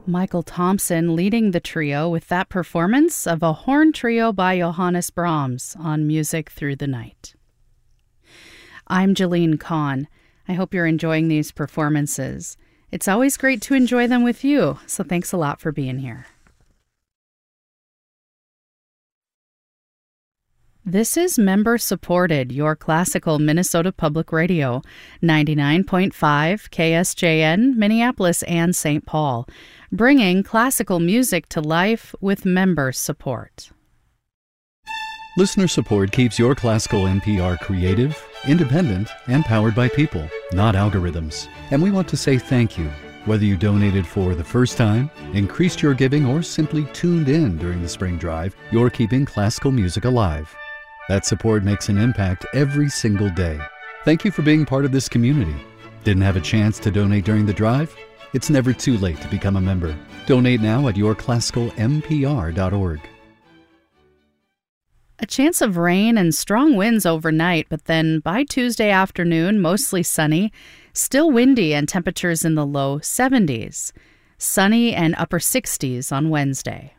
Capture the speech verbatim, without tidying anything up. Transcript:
Michael Thompson leading the trio with that performance of a horn trio by Johannes Brahms on Music Through the Night. I'm Jeline Kahn. I hope you're enjoying these performances. It's always great to enjoy them with you, so thanks a lot for being here. This is member-supported, your classical Minnesota Public Radio, ninety-nine point five K S J N, Minneapolis and Saint Paul, bringing classical music to life with member support. Listener support keeps your classical N P R creative, independent, and powered by people, not algorithms. And we want to say thank you. Whether you donated for the first time, increased your giving, or simply tuned in during the spring drive, you're keeping classical music alive. That support makes an impact every single day. Thank you for being part of this community. Didn't have a chance to donate during the drive? It's never too late to become a member. Donate now at your classical m p r dot org. A chance of rain and strong winds overnight, but then by Tuesday afternoon, mostly sunny, still windy and temperatures in the low seventies. Sunny and upper sixties on Wednesday.